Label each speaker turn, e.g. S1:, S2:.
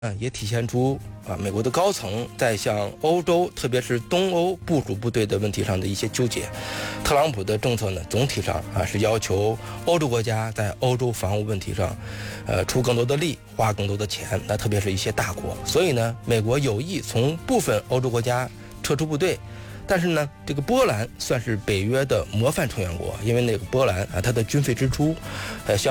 S1: 也体现出美国的高层在向欧洲，特别是东欧部署部队的问题上的一些纠结。特朗普的政策呢，总体上是要求欧洲国家在欧洲防务问题上，出更多的力，花更多的钱。那特别是一些大国，所以呢，美国有意从部分欧洲国家撤出部队。但是呢，这个波兰算是北约的模范成员国，因为那个波兰它的军费支出，相